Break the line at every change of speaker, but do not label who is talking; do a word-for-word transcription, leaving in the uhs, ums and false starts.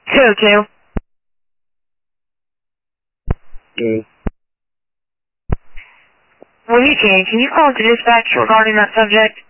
two oh two.
Okay.
When you can, can you call to dispatch regarding that subject?